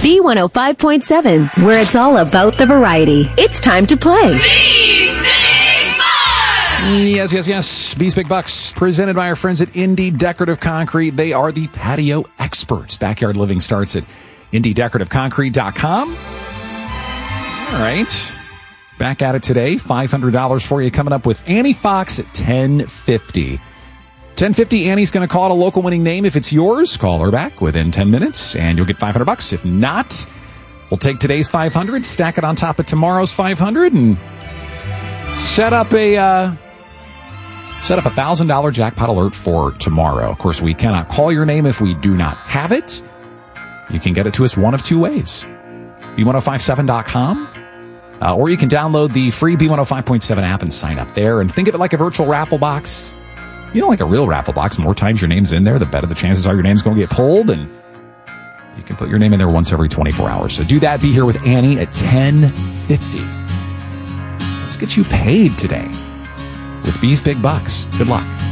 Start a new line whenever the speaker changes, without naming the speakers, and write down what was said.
B105.7, where it's all about the variety. It's time to play.
Yes. Bees Big Bucks, presented by our friends at Indy Decorative Concrete. They are the patio experts. Backyard living starts at IndyDecorativeConcrete.com. All right. Back at it today. $500 for you coming up with Annie Fox at 10:50. 10:50, Annie's going to call it a local winning name. If it's yours, call her back within 10 minutes, and you'll get $500. If not, we'll take today's 500, stack it on top of tomorrow's 500, and set up a $1,000 jackpot alert for tomorrow. Of course, we cannot call your name if we do not have it. You can get it to us one of two ways. B1057.com, or you can download the free B105.7 app and sign up there, and think of it like a virtual raffle box. You know, like a real raffle box. The more times your name's in there, the better the chances are your name's going to get pulled, and you can put your name in there once every 24 hours. So do that. Be here with Annie at 10:50. Let's get you paid today with Bees Big Bucks. Good luck.